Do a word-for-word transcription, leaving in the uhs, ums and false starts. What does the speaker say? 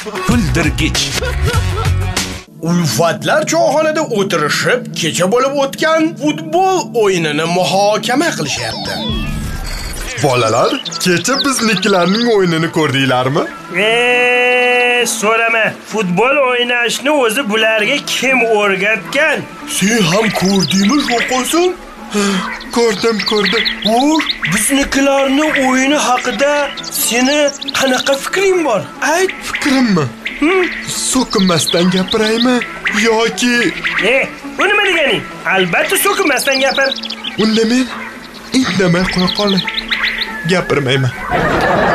kuldirgich. Ulfatlar choyxonada o'tirishib, kecha bo'lib o'tgan futbol o'yinini muhokama qilishyapti. Bolalar, kecha biznikilarning o'yinini ko'rdinglarmi? Eee, so'rama. Futbol o'ynashni o'zi bularga kim o'rgatgan? Sen ham ko'rdingmi, Shoqo'sin? Ko'rdim, ko'rdim. O'r, biznikilarni o'yini haqida seni qanaqa fikring bor? Ayt. Fikrimmi? So'kinmasdan gapiraymi yoki E, bu nima deganing? Albatta so'kinmasdan gapir. unda men indamay qo'ya qolay. Gapirmayman.